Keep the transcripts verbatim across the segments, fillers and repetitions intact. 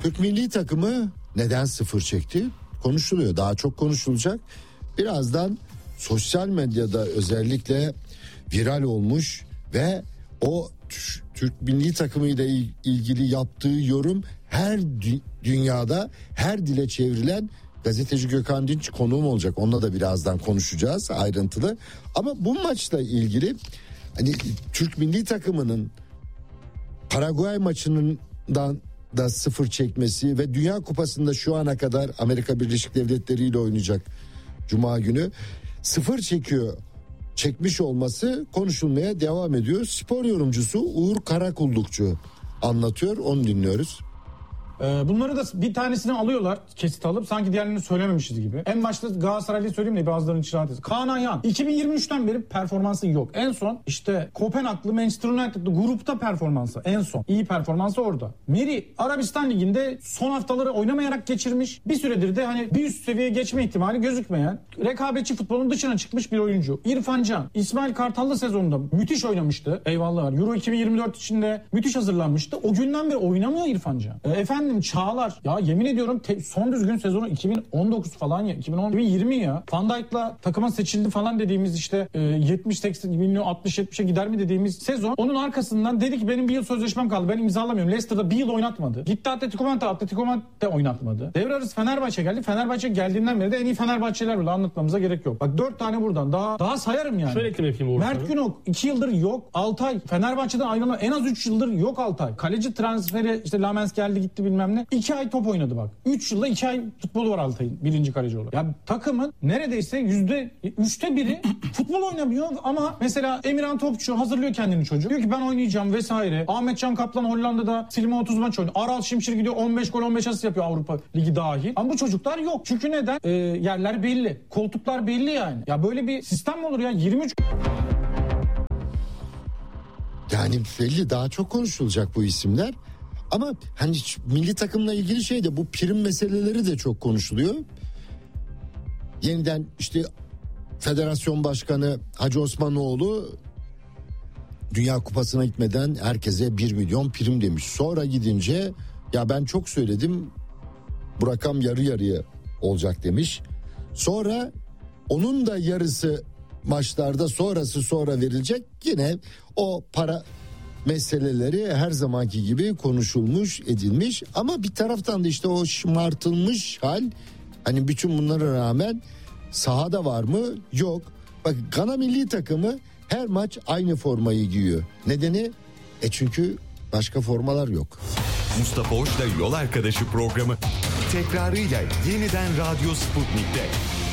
Türk milli takımı neden sıfır çekti? Konuşuluyor. Daha çok konuşulacak. Birazdan sosyal medyada özellikle viral olmuş ve o Türk milli takımı ile ilgili yaptığı yorum her dü- dünyada her dile çevrilen gazeteci Gökhan Dinç konuğum olacak. Onunla da birazdan konuşacağız ayrıntılı. Ama bu maçla ilgili hani Türk milli takımının Paraguay maçından da sıfır çekmesi ve Dünya Kupası'nda şu ana kadar Amerika Birleşik Devletleri ile oynayacak Cuma günü sıfır çekiyor. Çekmiş olması konuşulmaya devam ediyor. Spor yorumcusu Uğur Karakullukçu anlatıyor, onu dinliyoruz. Bunları da bir tanesini alıyorlar, kesit alıp sanki diğerlerini söylememişiz gibi. En başta Galatasaray'ı söyleyeyim de bazılarının için rahat etsin. Kaan Ayhan iki bin yirmi üçten beri performansı yok. En son işte Kopenhag'lı Manchester United'lı grupta performansı en son. İyi performansı orada. Meri Arabistan Ligi'nde son haftaları oynamayarak geçirmiş. Bir süredir de hani bir üst seviyeye geçme ihtimali gözükmeyen, rekabetçi futbolun dışına çıkmış bir oyuncu. İrfan Can, İsmail Kartal'lı sezonda müthiş oynamıştı. Eyvallah. Euro iki bin yirmi dört içinde müthiş hazırlanmıştı. O günden beri oynamıyor İrfan Can. E, efendim Çağlar. Ya yemin ediyorum te- son düzgün sezonu iki bin on dokuz falan ya. iki bin on iki bin yirmi ya. Van Dijk'la takıma seçildi falan dediğimiz işte e, yetmiş seksen milyon altmış yetmişe gider mi dediğimiz sezon. Onun arkasından dedi ki benim bir yıl sözleşmem kaldı. Ben imzalamıyorum. Leicester'da bir yıl oynatmadı. Gitti Atletico Madrid. Atletico Madrid'de oynatmadı. Devre arası Fenerbahçe geldi. Fenerbahçe geldiğinden beri de en iyi Fenerbahçeler bile anlatmamıza gerek yok. Bak dört tane buradan. Daha daha sayarım yani. Şöyle ekleme yapayım Uğur. Mert Günok iki yıldır yok. Altay Fenerbahçe'den ayrılan en az üç yıldır yok Altay. Kaleci transferi işte Lamens geldi gitti bilmem ne. iki ay top oynadı bak. üç yılda iki ay futbolu var Altay'ın birinci kaleci olarak. Ya takımın neredeyse yüzde üçte biri futbol oynamıyor ama mesela Emirhan Topçu hazırlıyor kendini çocuk. Diyor ki ben oynayacağım vesaire. Ahmet Can Kaplan Hollanda'da silme otuz maç oynuyor. Aral Şimşir gidiyor on beş gol on beş asist yapıyor Avrupa Ligi dahil. Ama bu çocuklar yok. Çünkü neden? Ee, yerler belli. Koltuklar belli yani. Ya böyle bir sistem mi olur ya? yirmi üç Yani belli, daha çok konuşulacak bu isimler. Ama hani milli takımla ilgili şey de bu prim meseleleri de çok konuşuluyor. Yeniden işte Federasyon Başkanı Hacı Osmanoğlu Dünya Kupası'na gitmeden herkese bir milyon prim demiş. Sonra gidince ya ben çok söyledim, bu rakam yarı yarıya olacak demiş. Sonra onun da yarısı maçlarda, sonrası sonra verilecek. Yine o para meseleleri her zamanki gibi konuşulmuş, edilmiş. Ama bir taraftan da işte o şımartılmış hal, hani bütün bunlara rağmen sahada var mı? Yok. Bak Gana milli takımı her maç aynı formayı giyiyor. Nedeni? E çünkü başka formalar yok. Mustafa Hoş'la Yol Arkadaşı programı tekrarıyla yeniden Radyo Sputnik'te.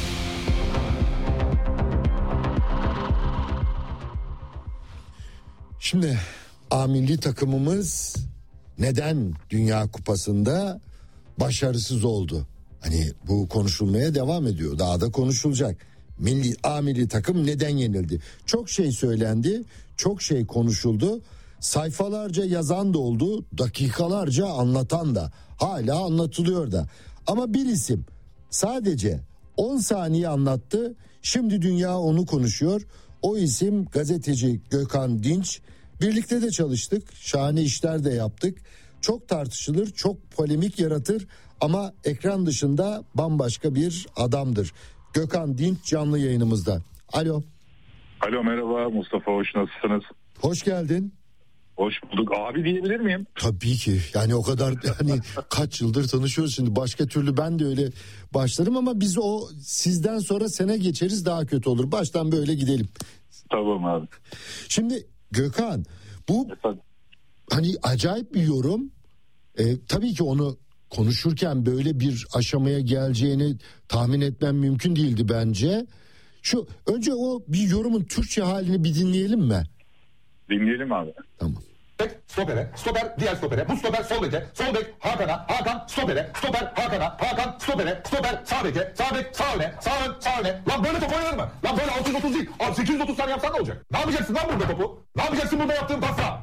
Şimdi A milli takımımız neden Dünya Kupası'nda başarısız oldu? Hani bu konuşulmaya devam ediyor. Daha da konuşulacak. Milli A milli takım neden yenildi? Çok şey söylendi, çok şey konuşuldu. Sayfalarca yazan da oldu, dakikalarca anlatan da, hala anlatılıyor da. Ama bir isim sadece on saniye anlattı. Şimdi dünya onu konuşuyor. O isim gazeteci Gökhan Dinç. Birlikte de çalıştık, şahane işler de yaptık. Çok tartışılır, çok polemik yaratır ama ekran dışında bambaşka bir adamdır. Gökhan Dinç canlı yayınımızda. Alo. Alo, merhaba Mustafa, hoş, nasılsınız? Hoş geldin. Hoş bulduk. Abi diyebilir miyim? Tabii ki. Yani o kadar yani kaç yıldır tanışıyoruz şimdi. Başka türlü ben de öyle başlarım ama biz o sizden sonra sene geçeriz, daha kötü olur. Baştan böyle gidelim. Tamam abi. Şimdi Gökhan, bu Efendim? Hani acayip bir yorum. Ee, tabii ki onu konuşurken böyle bir aşamaya geleceğini tahmin etmem mümkün değildi bence. Şu önce o bir yorumun Türkçe halini bir dinleyelim mi? Dinleyelim abi. Tamam. Stopere, stoper diğer stopere, bu stoper sol beke, sol bek Hakan'a, Hakan stopere, stoper Hakan'a, Hakan stopere, stoper sağ beke, sağ bek sağ öne, sağ ön, sağ öne. Lan böyle top oynanır mı? Lan böyle altı yüz otuz değil, sekiz yüz otuz tane yapsan ne olacak? Ne yapacaksın lan burada topu? Ne yapacaksın burada yaptığın pasla?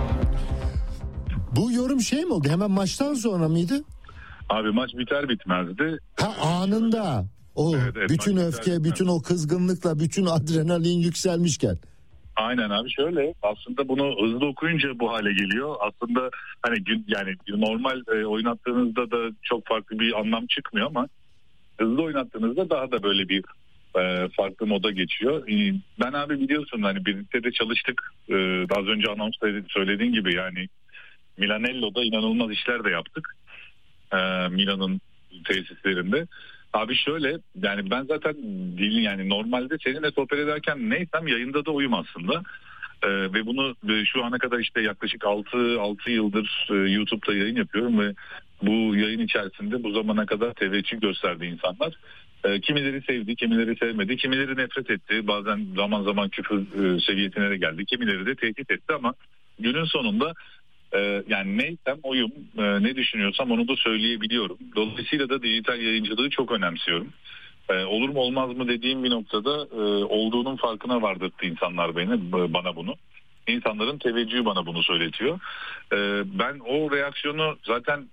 Bu yorum şey mi oldu? Hemen maçtan sonra mıydı? Abi maç biter bitmezdi. Ha, anında. O evet, evet, bütün öfke, biter, bütün o kızgınlıkla, bütün adrenalin yükselmişken. Aynen abi, şöyle aslında bunu hızlı okuyunca bu hale geliyor. Aslında hani gün yani normal e, oynattığınızda da çok farklı bir anlam çıkmıyor ama hızlı oynattığınızda daha da böyle bir e, farklı moda geçiyor. E, ben abi biliyorsun hani birlikte de çalıştık. E, az önce anonsta söylediğin gibi yani Milanello'da inanılmaz işler de yaptık. E, Milan'ın tesislerinde. Abi şöyle yani ben zaten dil yani normalde seninle sohbet ederken neysem yayında da oyum aslında. Ee, ve bunu e, şu ana kadar işte yaklaşık altı yıldır e, YouTube'da yayın yapıyorum ve bu yayın içerisinde bu zamana kadar teveccüh gösterdi insanlar. E, kimileri sevdi, kimileri sevmedi, kimileri nefret etti. Bazen zaman zaman küfür e, seviyesine de geldi. Kimileri de tehdit etti ama günün sonunda Ee, yani neysem oyum, e, ne düşünüyorsam onu da söyleyebiliyorum. Dolayısıyla da dijital yayıncılığı çok önemsiyorum. Ee, olur mu olmaz mı dediğim bir noktada e, olduğunun farkına vardırttı insanlar beni, bana bunu. İnsanların teveccühü bana bunu söyletiyor. Ee, ben o reaksiyonu zaten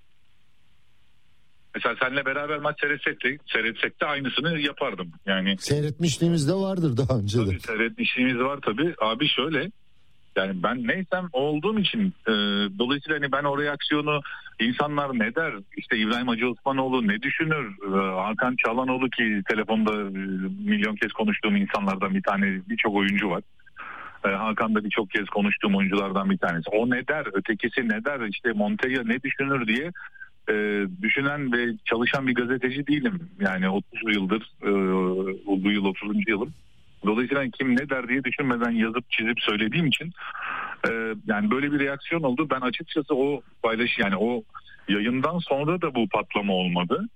mesela seninle beraber maç seyretsek de, seyretsek de aynısını yapardım. Yani seyretmişliğimiz de vardır daha önce de. Tabii seyretmişliğimiz var tabii. Abi şöyle. Yani ben neysem olduğum için e, dolayısıyla hani ben o reaksiyonu insanlar ne der işte İbrahim Hacı Osmanoğlu ne düşünür e, Hakan Çalhanoğlu ki telefonda e, milyon kez konuştuğum insanlardan bir tane birçok oyuncu var. E, Hakan da birçok kez konuştuğum oyunculardan bir tanesi. O ne der, ötekisi ne der, işte Montella ne düşünür diye e, düşünen ve çalışan bir gazeteci değilim. Yani otuz yıldır e, bu yıl otuzuncu yılım. Dolayısıyla kim ne der diye düşünmeden yazıp çizip söylediğim için e, yani böyle bir reaksiyon oldu. Ben açıkçası o paylaş yani o yayından sonra da bu patlama olmadı.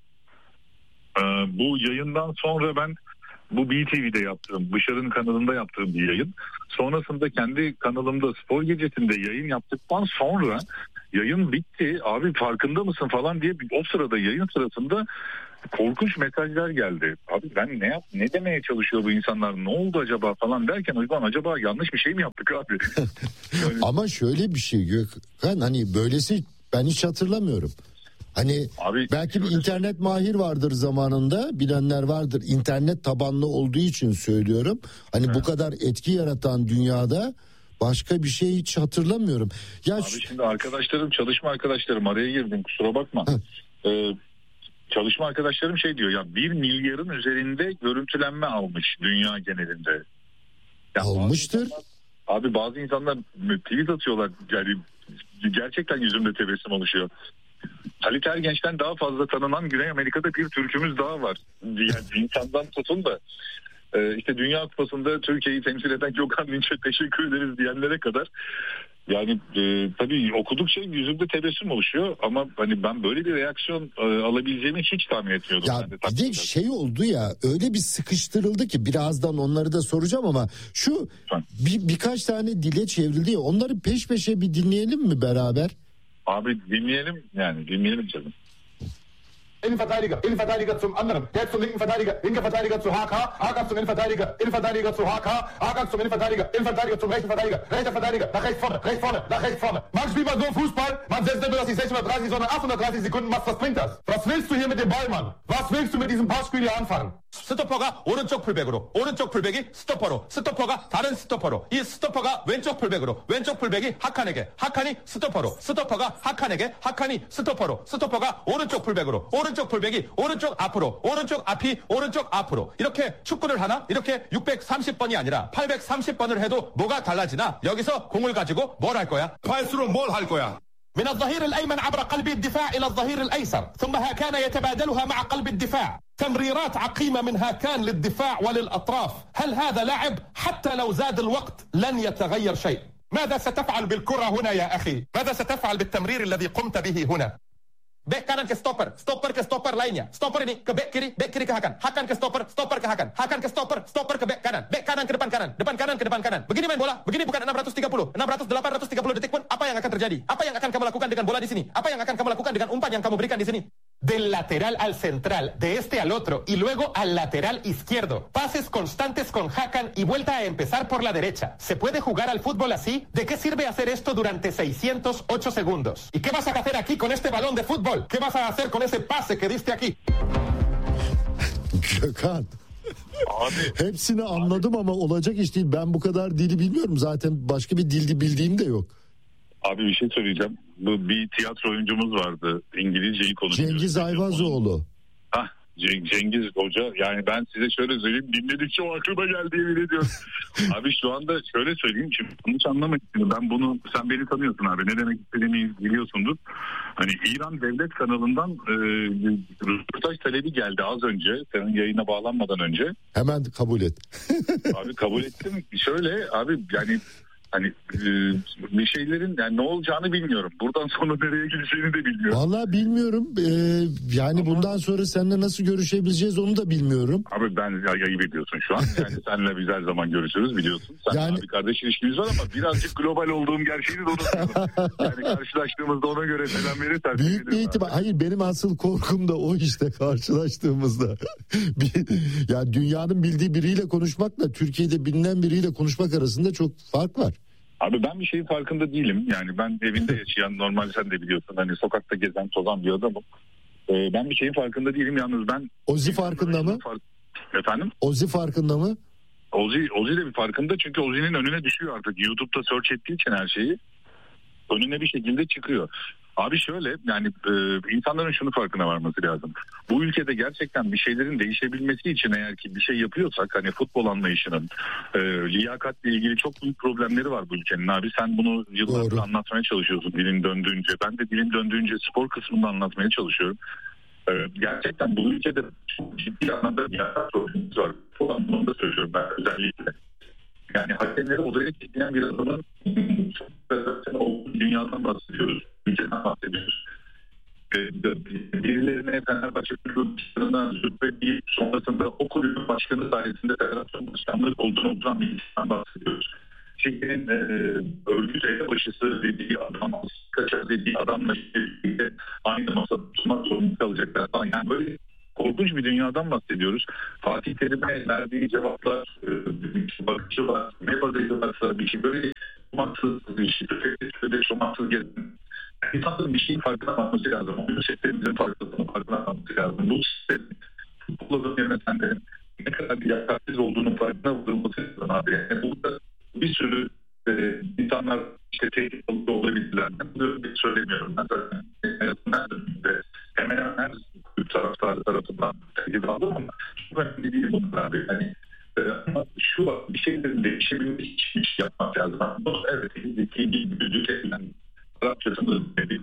E, bu yayından sonra ben bu B T V'de yaptığım, Dışarı'nın kanalında yaptığım bir yayın. Sonrasında kendi kanalımda Spor Gecesi'nde yayın yaptıktan sonra yayın bitti. Abi farkında mısın falan diye o sırada yayın sırasında korkunç mesajlar geldi. Abi ben ne yap, ne demeye çalışıyor bu insanlar? Ne oldu acaba falan derken o yüzden acaba yanlış bir şey mi yaptık abi? Yani... Ama şöyle bir şey Gökhan, hani böylesi ben hiç hatırlamıyorum. Hani abi, belki bir internet mahir vardır zamanında, bilenler vardır. İnternet tabanlı olduğu için söylüyorum. Hani evet. Bu kadar etki yaratan dünyada başka bir şey hiç hatırlamıyorum. Ya abi şu... şimdi arkadaşlarım, çalışma arkadaşlarım, araya girdim kusura bakma. Ee, çalışma arkadaşlarım şey diyor ya, bir milyarın üzerinde görüntülenme almış dünya genelinde. Ya almıştır. Bazı insanlar, abi bazı insanlar tweet atıyorlar, yani gerçekten yüzümde tebessüm oluşuyor. Halit Ergenç'ten daha fazla tanınan Güney Amerika'da bir Türk'ümüz daha var diyen insandan tutun da e, işte Dünya Kupası'nda Türkiye'yi temsil eden Gökhan Dinç'e teşekkür ederiz diyenlere kadar. Yani e, tabii okudukça yüzümde tebessüm oluşuyor ama hani ben böyle bir reaksiyon e, alabileceğimi hiç tahmin etmiyordum. Ya yani de, bir de şey oldu ya, öyle bir sıkıştırıldı ki birazdan onları da soracağım ama şu bir, birkaç tane dile çevrildi ya, onları peş peşe bir dinleyelim mi beraber? Abi dinleyelim yani dinleyelim canım. Innenverteidiger, Innenverteidiger zum anderen, jetzt zum linken Verteidiger, linker Verteidiger zu H K, H K zum Innenverteidiger, Innenverteidiger zu H K, H K zum Innenverteidiger, Innenverteidiger zum rechten Verteidiger, rechter Verteidiger, nach rechts vorne, rechts vorne, nach rechts vorne. Man spielt mal so Fußball, man setzt nicht nur, dass die sechshundertdreißig, sondern achthundertdreißig Sekunden machst, was bringt das? Was willst du hier mit dem Ball, Mann? Was willst du mit diesem Passspiel hier anfangen? 스토퍼가 오른쪽 풀백으로, 오른쪽 풀백이 스토퍼로, 스토퍼가 다른 스토퍼로, 이 스토퍼가 왼쪽 풀백으로, 왼쪽 풀백이 하칸에게, 하칸이 스토퍼로, 스토퍼가 하칸에게, 하칸이 스토퍼로, 스토퍼가 오른쪽 풀백으로, 오른쪽 풀백이 오른쪽 앞으로, 오른쪽 앞이 오른쪽 앞으로. 이렇게 축구를 하나? 이렇게 육백삼십 번이 아니라 팔백삼십 번을 해도 뭐가 달라지나? 여기서 공을 가지고 뭘 할 거야? 팔수록 뭘 할 거야? من الظهير الأيمن عبر قلب الدفاع إلى الظهير الأيسر ثم هاكان يتبادلها مع قلب الدفاع تمريرات عقيمة من هاكان للدفاع وللأطراف هل هذا لاعب؟ حتى لو زاد الوقت لن يتغير شيء ماذا ستفعل بالكرة هنا يا أخي؟ ماذا ستفعل بالتمرير الذي قمت به هنا؟ Bek kanan ke stopper, stopper ke stopper lainnya. Stopper ini ke bek kiri, bek kiri ke Hakan. Hakan ke stopper, stopper ke Hakan. Hakan ke stopper, stopper ke bek kanan. Bek kanan ke depan kanan, depan kanan ke depan kanan. Begini main bola, begini bukan enam ratus tiga puluh. enam ratus, delapan ratus tiga puluh detik pun apa yang akan terjadi? Apa yang akan kamu lakukan dengan bola di sini? Apa yang akan kamu lakukan dengan umpan yang kamu berikan di sini? Del lateral al central, de este al otro y luego al lateral izquierdo. Pases constantes con Hakan y vuelta a empezar por la derecha. ¿Se puede jugar al fútbol así? ¿De qué sirve hacer esto durante seiscientos ocho segundos? ¿Y qué vas a hacer aquí con este balón de fútbol? ¿Qué vas a hacer con ese pase que diste aquí? Gökhan. Abi Hepsini anladım ama olacak iş değil. Ben bu kadar dili bilmiyorum. Zaten başka bir dildi bildiğim de yok. abi bir şey söyleyeceğim. Bu bir tiyatro oyuncumuz vardı. İngilizceyi konuşuyor. Cengiz Ayvazoğlu. Hah, Cengiz Hoca, yani ben size şöyle söyleyeyim, dinledikçe o aklıma geldi, yemin ediyorum. Abi şu anda şöyle söyleyeyim, çünkü yanlış anlamayın, ben bunu, sen beni tanıyorsun abi, ne demek istediğimi biliyorsundur. Hani İran Devlet kanalından e, röportaj talebi geldi az önce, senin yayına bağlanmadan önce. Hemen kabul et. Abi kabul ettim. Şöyle abi, yani hani e, bir şeylerin yani ne olacağını bilmiyorum. Buradan sonra nereye gideceğini de bilmiyorum. Vallahi bilmiyorum. Ee, yani Ama, bundan sonra seninle nasıl görüşebileceğiz onu da bilmiyorum. Abi ben ya, ayıp ediyorsun şu an. Yani seninle biz her zaman görüşürüz, biliyorsun. Sen yani... abi kardeş ilişkimiz var ama birazcık global olduğum gerçeğini de unutuyorum. Yani karşılaştığımızda ona göre selam verirsen. Büyük bir ihtimal. Hayır, benim asıl korkum da o işte, karşılaştığımızda. Yani dünyanın bildiği biriyle konuşmakla Türkiye'de bilinen biriyle konuşmak arasında çok fark var. Abi ben bir şeyin farkında değilim. Yani ben evinde yaşayan, normal sen de biliyorsun, hani sokakta gezen tozan bir adamım. Ee, ben bir şeyin farkında değilim. Yalnız ben... Ozi farkında mı? Fark... Efendim? Ozi farkında mı? Ozi, Ozi de bir farkında, çünkü Ozi'nin önüne düşüyor artık. YouTube'da search ettiği için her şeyi önüne bir şekilde çıkıyor. Abi şöyle, yani e, insanların şunu farkına varması lazım. Bu ülkede gerçekten bir şeylerin değişebilmesi için eğer ki bir şey yapıyorsak, hani futbol anlayışının e, liyakatle ilgili çok büyük problemleri var bu ülkenin abi. Sen bunu yıllardır Doğru. anlatmaya çalışıyorsun dilin döndüğünce. Ben de dilim döndüğünce spor kısmında anlatmaya çalışıyorum. E, gerçekten bu ülkede çok ciddi anlamda liyakat problemimiz var. Futbol anlamında söylüyorum ben özellikle. Yani hakemleri odaya çekilen bir adamın olduğu dünyadan bahsediyoruz. Ülkeden bahsediyoruz. Birilerine Fenerbahçe kulübünden züppe deyip sonrasında o kulübün başkanı sayesinde federasyon başkanlığı olduğunu oturan bir insandan bahsediyoruz. Şehrin e, örgüt elebaşısı dediği adam, kaçar dediği adamla işte aynı masada tutmak zorunda kalacaklar falan. Yani böyle korkunç bir dünyadan bahsediyoruz. Fatih Terim'e verdiği cevaplar, e, bakışı var, ne bakışı varsa bir şey böyle somaksız, şöyle somaksız gezin. İnsanların bir şeyin farkına varması lazım. Onun sistemimizin farkına varması lazım. Bu sistemin futbolun yönetenlerin ne kadar bir yakatsiz olduğunun farkına varılması lazım abi. Yani burada bir sürü e, insanlar işte tehdit alıcı olabilirler. Ben bunu söylemiyorum. Ben zaten hayatımdan dönümünde hemen hemen her taraftarı tarafından tehdit aldım ama çok önemli değil bunlar abi. Yani ama şu bak, bir şeylerin değişebilmesi için bir şey yapmak lazım. Evet, elindeki gibi düdük edilen Arapçasını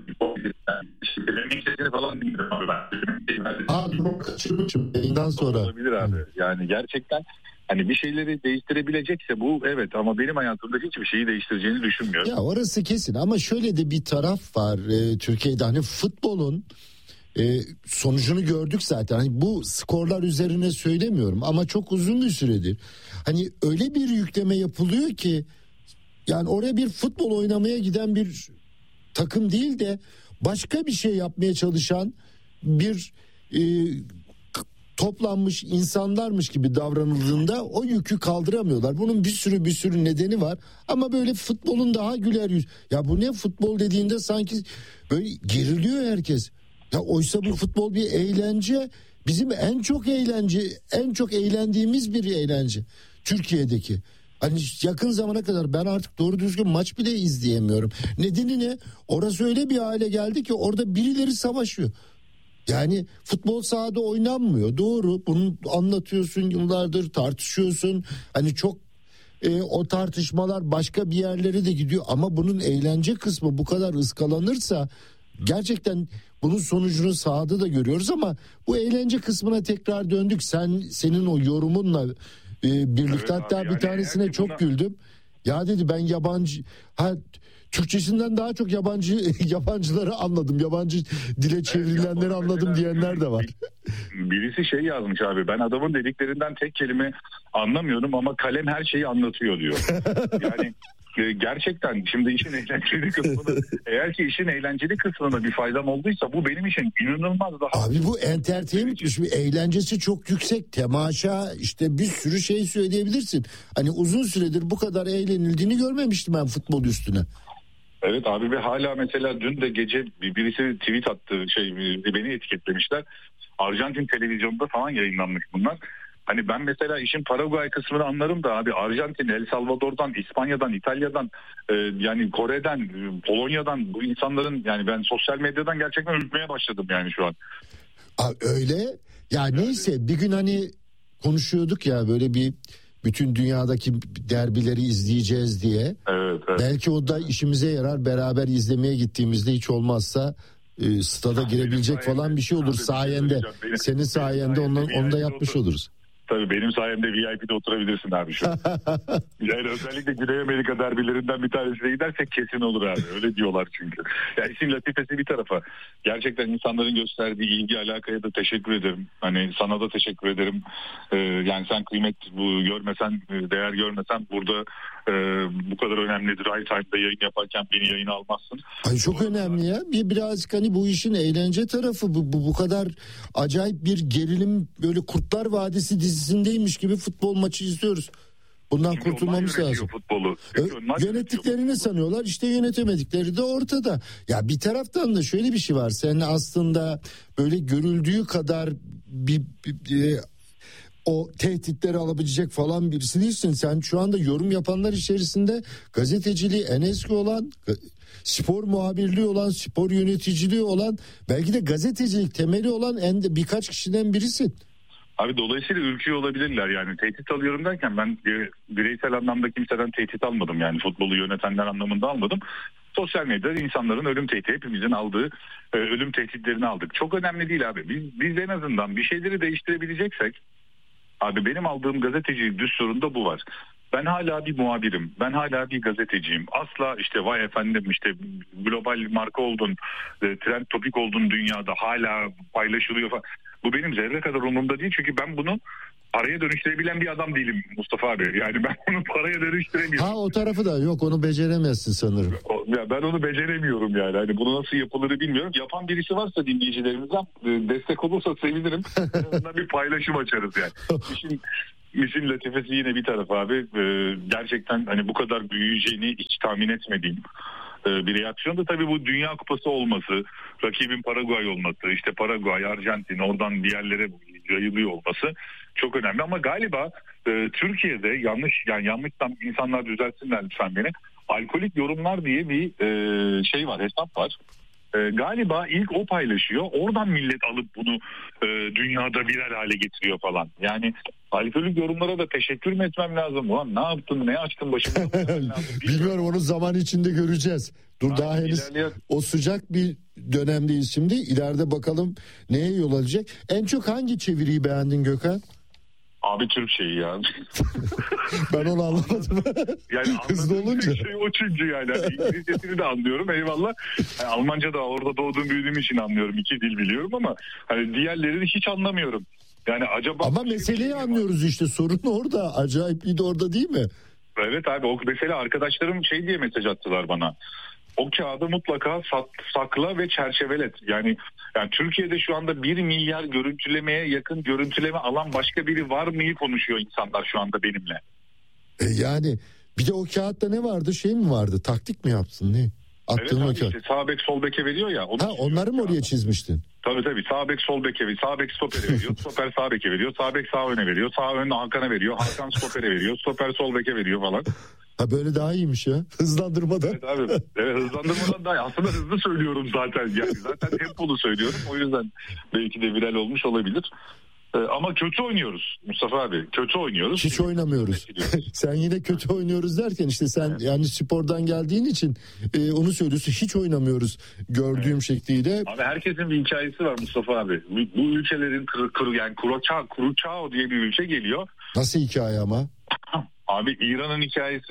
dediğim falan bilmiyorum abi ben. Abi çok kaçırmışım yayından sonra. Olabilir abi. Yani gerçekten hani bir şeyleri değiştirebilecekse bu, evet, ama benim hayatımda hiçbir şeyi değiştireceğini düşünmüyorum. Ya orası kesin ama şöyle de bir taraf var e, Türkiye'de, hani futbolun e, sonucunu gördük zaten. Hani bu skorlar üzerine söylemiyorum ama çok uzun bir süredir hani öyle bir yükleme yapılıyor ki, yani oraya bir futbol oynamaya giden bir takım değil de başka bir şey yapmaya çalışan bir e, toplanmış insanlarmış gibi davranıldığında o yükü kaldıramıyorlar. Bunun bir sürü bir sürü nedeni var ama böyle futbolun daha güler yüz. Ya bu ne futbol dediğinde sanki böyle geriliyor herkes. Ya oysa bu futbol bir eğlence. Bizim en çok eğlence, en çok eğlendiğimiz bir eğlence Türkiye'deki. Hani yakın zamana kadar ben artık doğru düzgün maç bile izleyemiyorum. Nedeni ne? Orası öyle bir hale geldi ki orada birileri savaşıyor. Yani futbol sahada oynanmıyor. Doğru, bunu anlatıyorsun yıllardır, tartışıyorsun. Hani çok e, o tartışmalar başka bir yerlere de gidiyor. Ama bunun eğlence kısmı bu kadar ıskalanırsa gerçekten bunun sonucunu sahada da görüyoruz. Ama bu eğlence kısmına tekrar döndük. Sen senin o yorumunla e, birlikte, evet, hatta abi, bir yani tanesine çok buna... güldüm. Ya dedi ben yabancı ha Türkçesinden daha çok yabancı yabancıları anladım. Yabancı dile çevrilenleri evet, anladım diyenler de var. Birisi şey yazmış abi. Ben adamın dediklerinden tek kelime anlamıyorum ama kalem her şeyi anlatıyor diyor. Yani gerçekten şimdi işin eğlenceli kısmını, eğer ki işin eğlenceli kısmına bir faydam olduysa bu benim için inanılmaz daha. Abi bu entertainment bir eğlencesi çok yüksek. Temaşa, işte bir sürü şey söyleyebilirsin. Hani uzun süredir bu kadar eğlenildiğini görmemiştim ben futbol üstüne. Evet abi, ve hala mesela dün de gece birisi tweet attı, şey beni etiketlemişler. Arjantin televizyonunda falan yayınlanmış bunlar. Hani ben mesela işin Paraguay kısmını anlarım da abi Arjantin, El Salvador'dan, İspanya'dan, İtalya'dan, e, yani Kore'den, Polonya'dan bu insanların yani ben sosyal medyadan gerçekten ürkmeye başladım yani şu an. Aa, öyle ya neyse bir gün hani konuşuyorduk ya böyle bir bütün dünyadaki derbileri izleyeceğiz diye. Evet, evet. Belki o da işimize yarar, beraber izlemeye gittiğimizde hiç olmazsa e, stada girebilecek falan bir şey olur sayende. Senin sayende onu, onu da yapmış oluruz. Tabii benim sayemde V I P'de oturabilirsin abi şu an. Yani özellikle Güney Amerika derbilerinden bir tanesine gidersek kesin olur abi. Öyle diyorlar çünkü. Yani işin latifesi bir tarafa. Gerçekten insanların gösterdiği ilgi alakaya da teşekkür ederim. Hani sana da teşekkür ederim. Ee, yani sen kıymet bu görmesen, değer görmesen burada e, bu kadar önemli Dry Time'da yayın yaparken beni yayına almazsın. Ay çok önemli ya. Bir birazcık hani bu işin eğlence tarafı bu, bu bu kadar acayip bir gerilim böyle Kurtlar Vadisi dizisindeymiş gibi futbol maçı izliyoruz. Bundan Çünkü kurtulmamız lazım. Futbolu. Yönettiklerini sanıyorlar, işte yönetemedikleri de ortada. Ya bir taraftan da şöyle bir şey var. Sen aslında böyle görüldüğü kadar bir, bir, bir o tehditleri alabilecek falan birisi değilsin. Sen şu anda yorum yapanlar içerisinde gazeteciliği en eski olan, spor muhabirliği olan, spor yöneticiliği olan, belki de gazetecilik temeli olan en de birkaç kişiden birisin. Abi dolayısıyla ürküyor olabilirler yani tehdit alıyorum derken ben bireysel anlamda kimseden tehdit almadım yani futbolu yönetenler anlamında almadım. Sosyal medyada insanların ölüm tehdidi hepimizin aldığı e, ölüm tehditlerini aldık. Çok önemli değil abi biz, biz en azından bir şeyleri değiştirebileceksek abi benim aldığım gazetecilik düsturunda bu var. Ben hala bir muhabirim. Ben hala bir gazeteciyim. Asla işte vay efendim işte global marka oldun, e, trend topik oldun dünyada hala paylaşılıyor falan. Bu benim zerre kadar umurumda değil çünkü ben bunu paraya dönüştürebilen bir adam değilim Mustafa abi. Yani ben bunu paraya dönüştüremiyorum. Ha o tarafı da yok, onu beceremezsin sanırım. O, ya ben onu beceremiyorum yani. Hani bunu nasıl yapılır bilmiyorum. Yapan birisi varsa dinleyicilerimizden e, destek olursa sevinirim. En azından bir paylaşım açarız yani. İşin, işin latifesi yine bir taraf abi. E, gerçekten hani bu kadar büyüyeceğini hiç tahmin etmediğim bir reaksiyon da tabii bu Dünya Kupası olması, rakibin Paraguay olması, işte Paraguay, Arjantin, oradan bir yerlere yayılıyor olması çok önemli. Ama galiba e, Türkiye'de yanlış yani yanlışsam insanlar düzeltsinler lütfen beni. Alkolik yorumlar diye bir e, şey var, hesap var. E, galiba ilk o paylaşıyor. Oradan millet alıp bunu e, dünyada viral hale getiriyor falan. Yani alkolik yorumlara da teşekkür mü etmem lazım? Ulan ne yaptın, ne açtın başımda? Bilmiyorum, onu zaman içinde göreceğiz. Dur yani daha henüz ilerleyen... o sıcak bir dönemdeyiz şimdi. İleride bakalım neye yol alacak. En çok hangi çeviriyi beğendin Gökhan? Abi Türkçeyi ya. Ben onu anlamadım. Yani hızlı olunca. Şey o çünkü yani. yani İngilizcesini de anlıyorum eyvallah. Yani Almanca da orada doğduğum büyüdüğüm için anlıyorum. İki dil biliyorum ama hani diğerlerini hiç anlamıyorum. Yani acaba... Ama meseleyi şey anlıyoruz var. İşte sorun orada. Acayipliği de orada değil mi? Evet abi o mesela arkadaşlarım şey diye mesaj attılar bana. O kağıdı mutlaka sakla ve çerçevelet. Yani yani Türkiye'de şu anda bir milyar görüntülemeye yakın görüntüleme alan başka biri var mıyı konuşuyor insanlar şu anda benimle. E yani bir de o kağıtta ne vardı, şey mi vardı, taktik mi yaptın ne? Attığın evet abi işte sağ bek sol beke veriyor ya. Ha onları mı oraya çizmiştin? Tabii tabii sağ bek sol beke veriyor. Sağ bek stopere veriyor. Stoper sağ beke veriyor. Sağ bek sağ öne veriyor. Sağ ön Hakan'a veriyor. Hakan stopere veriyor. Stoper sol beke veriyor falan. Ha böyle daha iyiymiş ya. Hızlandırmadan. Evet abi. Evet hızlandırmadan daha iyi. Aslında hızlı söylüyorum zaten. Yani zaten tempolu söylüyorum. O yüzden belki de viral olmuş olabilir. Ee, ama kötü oynuyoruz Mustafa abi. Kötü oynuyoruz. Hiç oynamıyoruz. Sen yine kötü oynuyoruz derken işte sen evet. Yani spordan geldiğin için e, onu söylüyorsun. Hiç oynamıyoruz gördüğüm evet. Şekliyle. Abi herkesin bir hikayesi var Mustafa abi. Bu, bu ülkelerin kır, kır, yani Kuroçao, Kuroçao diye bir ülke geliyor. Nasıl hikaye ama? Abi İran'ın hikayesi.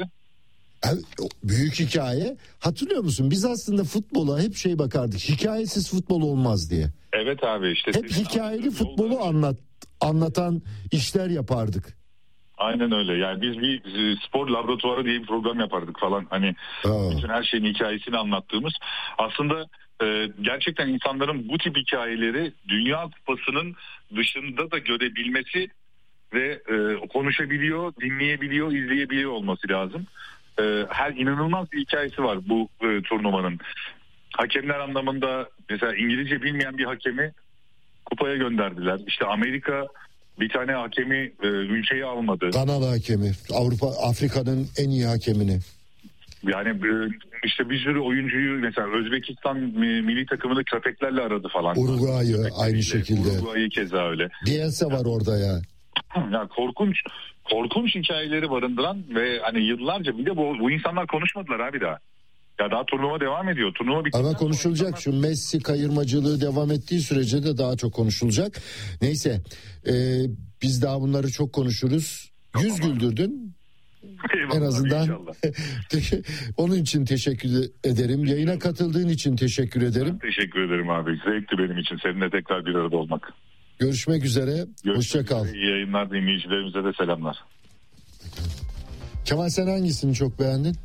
Büyük hikaye. Hatırlıyor musun? Biz aslında futbola hep şey bakardık. Hikayesiz futbol olmaz diye. Evet abi işte. Hep hikayeli futbolu anlat anlatan işler yapardık. Aynen öyle. Yani biz bir spor laboratuvarı diye bir program yapardık falan. Hani Aa. bütün her şeyin hikayesini anlattığımız. Aslında e, gerçekten insanların bu tip hikayeleri Dünya Kupası'nın dışında da görebilmesi ve e, konuşabiliyor, dinleyebiliyor, izleyebiliyor olması lazım. Her inanılmaz bir hikayesi var bu e, turnuvanın. Hakemler anlamında mesela İngilizce bilmeyen bir hakemi kupaya gönderdiler. İşte Amerika bir tane hakemi e, ülkeye almadı. Kanada hakemi. Avrupa, Afrika'nın en iyi hakemini. Yani e, işte bir sürü oyuncuyu mesela Özbekistan milli takımını köpeklerle aradı falan. Uruguay'ı aynı şekilde. Uruguay'ı keza öyle. Bielsa var orada ya. Ya korkunç korkunç hikayeleri barındıran ve hani yıllarca bir de bu, bu insanlar konuşmadılar abi daha. Ya daha turnuva devam ediyor. Turnuva bittikten ama konuşulacak. Insanlar... Şu Messi kayırmacılığı devam ettiği sürece de daha çok konuşulacak. Neyse e, biz daha bunları çok konuşuruz. Çok Yüz ama. güldürdün. Eyvallah, en azından onun için teşekkür ederim. Yayına katıldığın için teşekkür ederim. Ben teşekkür ederim abi. Zevkti benim için seninle tekrar bir arada olmak. Görüşmek üzere. Hoşça kal. İyi yayınlar, dinleyicilerimize de selamlar. Kemal, sen hangisini çok beğendin?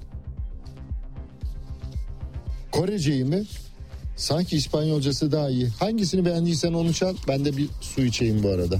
Koreceyi mi? Sanki İspanyolcası daha iyi. Hangisini beğendiysen onu çal. Ben de bir su içeyim bu arada.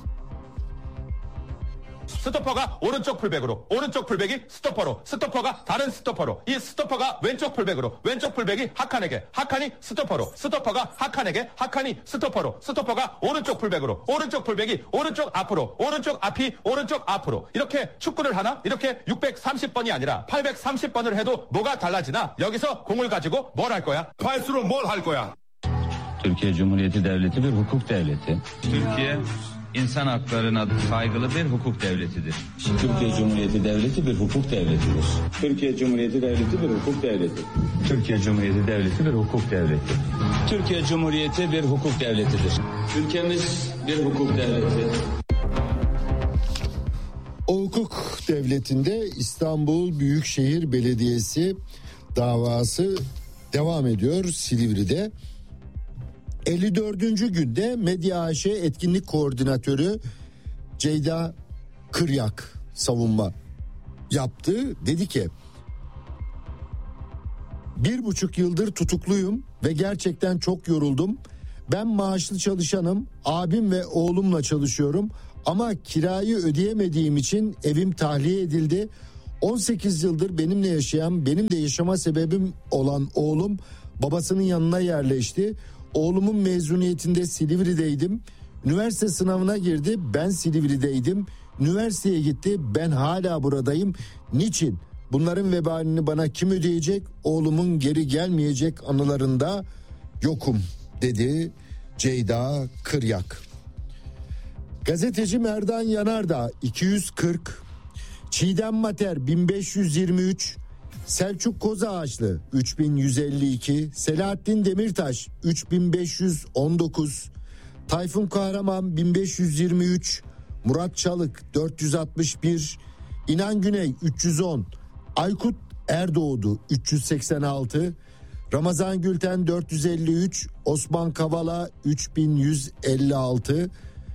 스토퍼가 오른쪽 풀백으로, 오른쪽 풀백이 스토퍼로, 스토퍼가 다른 스토퍼로, 이 스토퍼가 왼쪽 풀백으로, 왼쪽 풀백이 하칸에게, 하칸이 스토퍼로, 스토퍼가 하칸에게, 하칸이 스토퍼로, 스토퍼가 오른쪽 풀백으로, 오른쪽 풀백이 오른쪽 앞으로, 오른쪽 앞이 오른쪽 앞으로. 이렇게 축구를 하나? 이렇게 육백삼십 번이 아니라 팔백삼십 번을 해도 뭐가 달라지나? 여기서 공을 가지고 뭘 할 거야? 팔수록 뭘 할 거야? Türkiye Cumhuriyeti Devleti bir hukuk devleti. Türkiye İnsan haklarına saygılı bir hukuk devletidir. Türkiye Cumhuriyeti Devleti bir hukuk devletidir. Türkiye Cumhuriyeti Devleti bir hukuk devleti. Türkiye Cumhuriyeti Devleti bir hukuk devleti. Türkiye Cumhuriyeti bir hukuk devletidir. Ülkemiz bir hukuk devleti. O hukuk devletinde İstanbul Büyükşehir Belediyesi davası devam ediyor Silivri'de. elli dördüncü günde Medya A Ş etkinlik koordinatörü Ceyda Kıryak savunma yaptı. Dedi ki bir buçuk yıldır tutukluyum ve gerçekten çok yoruldum. Ben maaşlı çalışanım, abim ve oğlumla çalışıyorum ama kirayı ödeyemediğim için evim tahliye edildi. on sekiz yıldır benimle yaşayan, benim de yaşama sebebim olan oğlum babasının yanına yerleşti. Oğlumun mezuniyetinde Silivri'deydim. Üniversite sınavına girdi. Ben Silivri'deydim. Üniversiteye gitti. Ben hala buradayım. Niçin? Bunların vebalini bana kim ödeyecek? Oğlumun geri gelmeyecek anılarında yokum dedi Ceyda Kıryak. Gazeteci Merdan Yanardağ iki yüz kırk, Çiğdem Mater bin beş yüz yirmi üç, Selçuk Kozağaçlı üç bin yüz elli iki, Selahattin Demirtaş üç bin beş yüz on dokuz, Tayfun Kahraman bin beş yüz yirmi üç, Murat Çalık dört yüz altmış bir, İnan Güney üç yüz on, Aykut Erdoğdu üç yüz seksen altı, Ramazan Gülten dört yüz elli üç, Osman Kavala üç bin yüz elli altı,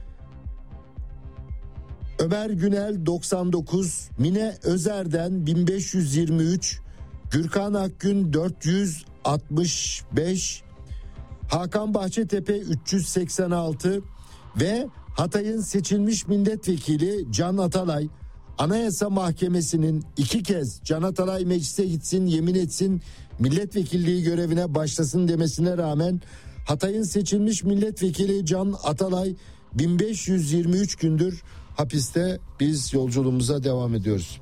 Ömer Günel doksan dokuz, Mine Özer'den bin beş yüz yirmi üç, Gürkan Akgün dört yüz altmış beş, Hakan Bahçetepe üç yüz seksen altı ve Hatay'ın seçilmiş milletvekili Can Atalay, Anayasa Mahkemesi'nin iki kez Can Atalay meclise gitsin, yemin etsin, milletvekilliği görevine başlasın demesine rağmen Hatay'ın seçilmiş milletvekili Can Atalay bin beş yüz yirmi üç gündür hapiste. Biz yolculuğumuza devam ediyoruz.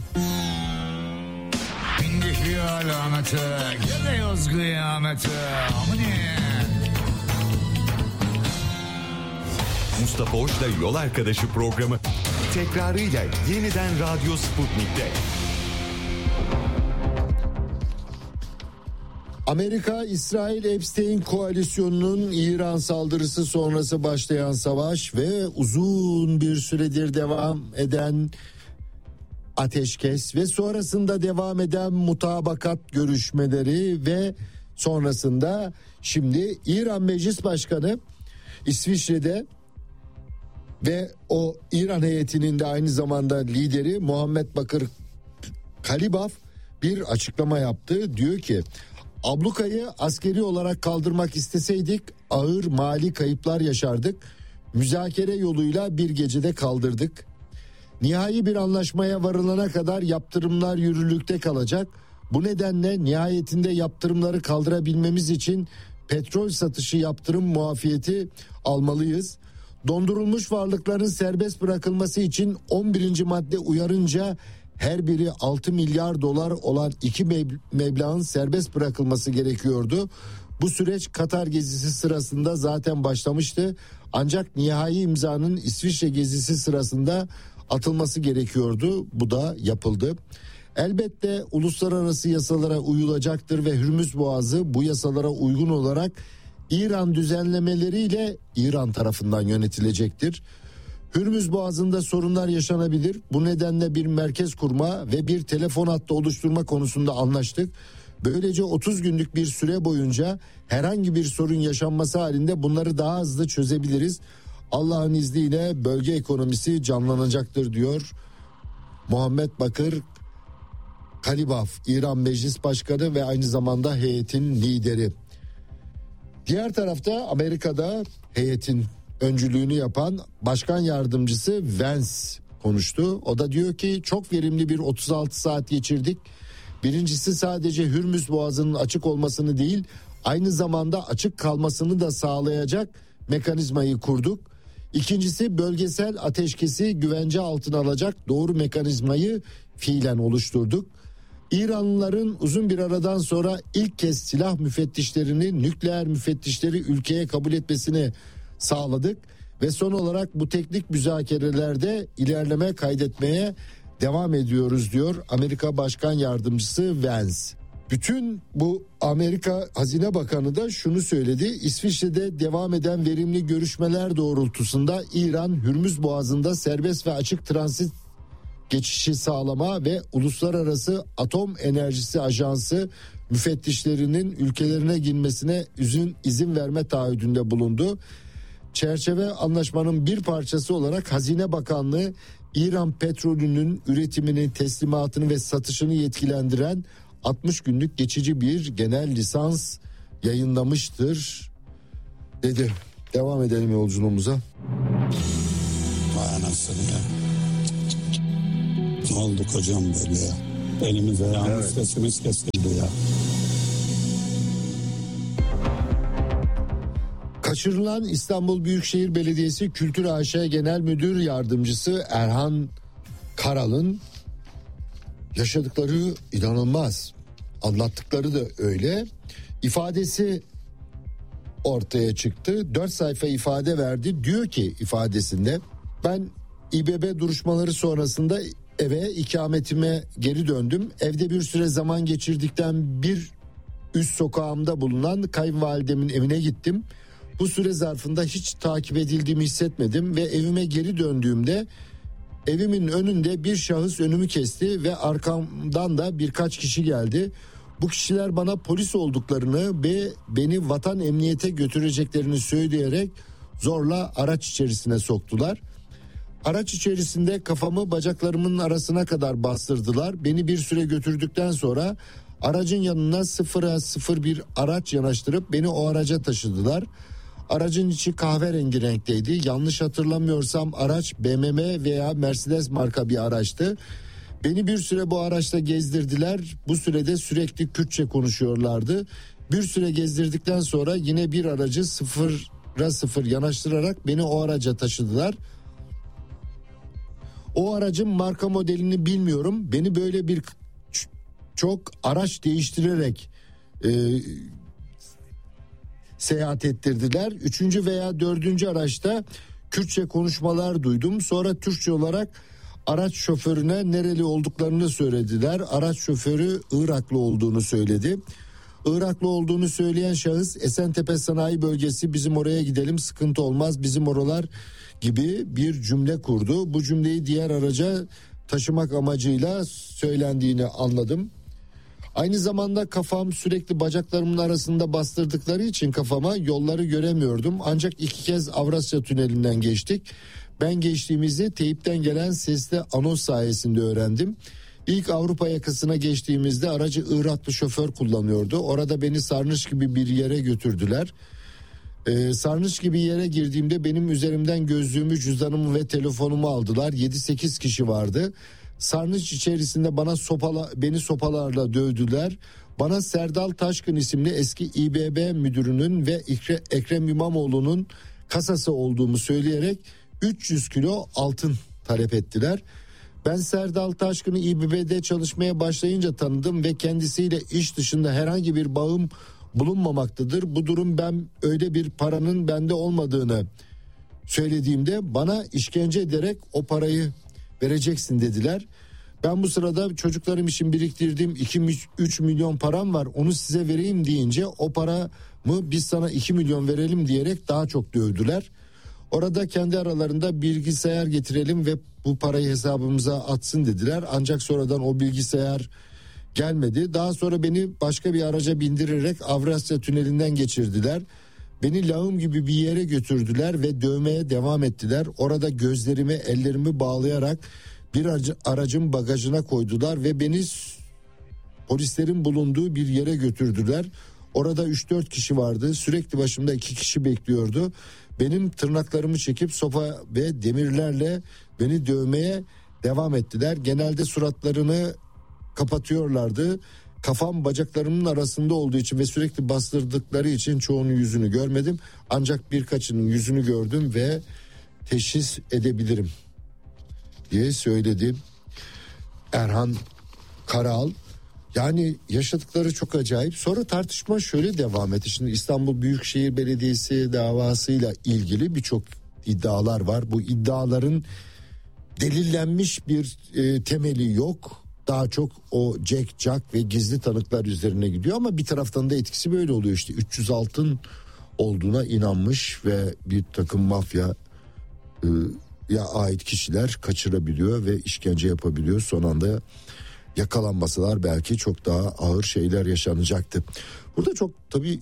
Mustafa Hoş'la Yol Arkadaşı programı tekrarıyla yeniden Radyo Sputnik'te. Amerika-İsrail Epstein koalisyonunun İran saldırısı sonrası başlayan savaş ve uzun bir süredir devam eden ateşkes ve sonrasında devam eden mutabakat görüşmeleri ve sonrasında şimdi İran Meclis Başkanı İsviçre'de ve o İran heyetinin de aynı zamanda lideri Muhammed Bakır Kalibaf bir açıklama yaptı. Diyor ki ablukayı askeri olarak kaldırmak isteseydik ağır mali kayıplar yaşardık. Müzakere yoluyla bir gecede kaldırdık. Nihai bir anlaşmaya varılana kadar yaptırımlar yürürlükte kalacak. Bu nedenle nihayetinde yaptırımları kaldırabilmemiz için petrol satışı yaptırım muafiyeti almalıyız. Dondurulmuş varlıkların serbest bırakılması için on birinci madde uyarınca her biri altı milyar dolar olan iki meblağın serbest bırakılması gerekiyordu. Bu süreç Katar gezisi sırasında zaten başlamıştı. Ancak nihai imzanın İsviçre gezisi sırasında atılması gerekiyordu. Bu da yapıldı. Elbette uluslararası yasalara uyulacaktır ve Hürmüz Boğazı bu yasalara uygun olarak İran düzenlemeleriyle İran tarafından yönetilecektir. Hürmüz Boğazı'nda sorunlar yaşanabilir. Bu nedenle bir merkez kurma ve bir telefon hattı oluşturma konusunda anlaştık. Böylece otuz günlük bir süre boyunca herhangi bir sorun yaşanması halinde bunları daha hızlı çözebiliriz. Allah'ın izniyle bölge ekonomisi canlanacaktır diyor Muhammed Bakır Kalibaf, İran Meclis Başkanı ve aynı zamanda heyetin lideri. Diğer tarafta Amerika'da heyetin öncülüğünü yapan Başkan Yardımcısı Vance konuştu. O da diyor ki çok verimli bir otuz altı saat geçirdik. Birincisi sadece Hürmüz Boğazı'nın açık olmasını değil, aynı zamanda açık kalmasını da sağlayacak mekanizmayı kurduk. İkincisi bölgesel ateşkesi güvence altına alacak doğru mekanizmayı fiilen oluşturduk. İranlıların uzun bir aradan sonra ilk kez silah müfettişlerini, nükleer müfettişleri ülkeye kabul etmesini sağladık ve son olarak bu teknik müzakerelerde ilerleme kaydetmeye devam ediyoruz diyor Amerika Başkan Yardımcısı Vance. Bütün bu Amerika Hazine Bakanı da şunu söyledi. İsviçre'de devam eden verimli görüşmeler doğrultusunda İran Hürmüz Boğazı'nda serbest ve açık transit geçişi sağlama ve Uluslararası Atom Enerjisi Ajansı müfettişlerinin ülkelerine girmesine izin, izin verme taahhüdünde bulundu. Çerçeve anlaşmanın bir parçası olarak Hazine Bakanlığı İran petrolünün üretimini, teslimatını ve satışını yetkilendiren altmış günlük geçici bir genel lisans yayınlamıştır dedi. Devam edelim yolculuğumuza. Vay anasını ya. Ne olduk hocam böyle ya? Elimiz ayağımız evet. Sesimiz kesildi ya. Kaçırılan İstanbul Büyükşehir Belediyesi Kültür A Ş Genel Müdür Yardımcısı Erhan Karal'ın yaşadıkları inanılmaz. Anlattıkları da öyle. İfadesi ortaya çıktı. Dört sayfa ifade verdi. Diyor ki ifadesinde ben İBB duruşmaları sonrasında eve ikametime geri döndüm. Evde bir süre zaman geçirdikten bir üst sokağımda bulunan kayınvalidemin evine gittim. Bu süre zarfında hiç takip edildiğimi hissetmedim ve evime geri döndüğümde evimin önünde bir şahıs önümü kesti ve arkamdan da birkaç kişi geldi. Bu kişiler bana polis olduklarını ve beni vatan emniyete götüreceklerini söyleyerek zorla araç içerisine soktular. Araç içerisinde kafamı bacaklarımın arasına kadar bastırdılar. Beni bir süre götürdükten sonra aracın yanına sıfıra sıfır bir araç yanaştırıp beni o araca taşıdılar. Aracın içi kahverengi renkteydi. Yanlış hatırlamıyorsam araç B M W veya Mercedes marka bir araçtı. Beni bir süre bu araçta gezdirdiler. Bu sürede sürekli Kürtçe konuşuyorlardı. Bir süre gezdirdikten sonra yine bir aracı sıfıra sıfır yanaştırarak beni o araca taşıdılar. O aracın marka modelini bilmiyorum. Beni böyle bir çok araç değiştirerek e, seyahat ettirdiler. Üçüncü veya dördüncü araçta Kürtçe konuşmalar duydum. Sonra Türkçe olarak araç şoförüne nereli olduklarını söylediler. Araç şoförü Iraklı olduğunu söyledi. Iraklı olduğunu söyleyen şahıs Esentepe Sanayi Bölgesi, bizim oraya gidelim, sıkıntı olmaz, bizim oralar gibi bir cümle kurdu. Bu cümleyi diğer araca taşımak amacıyla söylendiğini anladım. Aynı zamanda kafam sürekli bacaklarımın arasında bastırdıkları için kafama yolları göremiyordum. Ancak iki kez Avrasya Tüneli'nden geçtik. Ben geçtiğimizi teyipten gelen sesli anons sayesinde öğrendim. İlk Avrupa yakasına geçtiğimizde aracı Iraklı şoför kullanıyordu. Orada beni sarnıç gibi bir yere götürdüler. Ee, sarnıç gibi yere girdiğimde benim üzerimden gözlüğümü, cüzdanımı ve telefonumu aldılar. yedi sekiz kişi vardı. Sarnıç içerisinde bana sopala, beni sopalarla dövdüler. Bana Serdal Taşkın isimli eski İBB müdürünün ve Ekrem İmamoğlu'nun kasası olduğumu söyleyerek üç yüz kilo altın talep ettiler. Ben Serdal Taşkın'ı İBB'de çalışmaya başlayınca tanıdım ve kendisiyle iş dışında herhangi bir bağım bulunmamaktadır. Bu durum ben öyle bir paranın bende olmadığını söylediğimde bana işkence ederek o parayı vereceksin dediler. Ben bu sırada çocuklarım için biriktirdiğim iki üç milyon param var, onu size vereyim deyince o paramı biz sana iki milyon verelim diyerek daha çok dövdüler. Orada kendi aralarında bilgisayar getirelim ve bu parayı hesabımıza atsın dediler. Ancak sonradan o bilgisayar gelmedi. Daha sonra beni başka bir araca bindirerek Avrasya Tüneli'nden geçirdiler. Beni lağım gibi bir yere götürdüler ve dövmeye devam ettiler. Orada gözlerimi, ellerimi bağlayarak bir aracın bagajına koydular ve beni polislerin bulunduğu bir yere götürdüler. Orada üç dört kişi vardı. Sürekli başımda iki kişi bekliyordu. Benim tırnaklarımı çekip sopa ve demirlerle beni dövmeye devam ettiler. Genelde suratlarını kapatıyorlardı. Kafam bacaklarımın arasında olduğu için ve sürekli bastırdıkları için çoğunun yüzünü görmedim. Ancak birkaçının yüzünü gördüm ve teşhis edebilirim diye söyledi Erhan Karal. Yani yaşadıkları çok acayip. Sonra tartışma şöyle devam etti. Şimdi İstanbul Büyükşehir Belediyesi davasıyla ilgili birçok iddialar var. Bu iddiaların delillenmiş bir e, temeli yok. Daha çok o Jack Jack ve gizli tanıklar üzerine gidiyor ama bir taraftan da etkisi böyle oluyor işte. üç yüz altın olduğuna inanmış ve bir takım mafya e, ya ait kişiler kaçırabiliyor ve işkence yapabiliyor. Son anda yakalanmasalar belki çok daha ağır şeyler yaşanacaktı. Burada çok tabii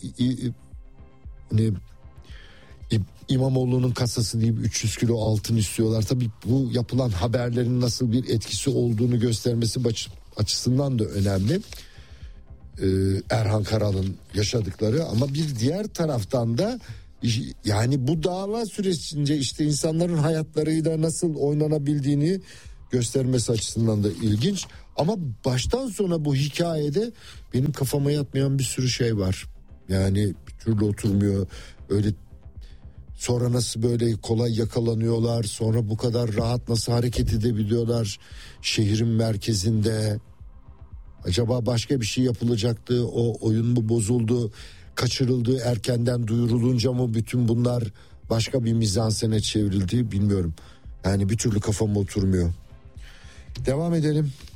ne İmamoğlu'nun kasası deyip üç yüz kilo altın istiyorlar. Tabii bu yapılan haberlerin nasıl bir etkisi olduğunu göstermesi açısından da önemli. Ee, Erhan Karal'ın yaşadıkları ama bir diğer taraftan da yani bu dava sürecince işte insanların hayatlarıyla nasıl oynanabildiğini göstermesi açısından da ilginç. Ama baştan sona bu hikayede benim kafama yatmayan bir sürü şey var. Yani bir türlü oturmuyor. Öyle sonra nasıl böyle kolay yakalanıyorlar, sonra bu kadar rahat nasıl hareket edebiliyorlar şehrin merkezinde. Acaba başka bir şey yapılacaktı, o oyun mu bozuldu, kaçırıldı, erkenden duyurulunca mı bütün bunlar başka bir mizansene çevrildi bilmiyorum. Yani bir türlü kafama oturmuyor. Devam edelim.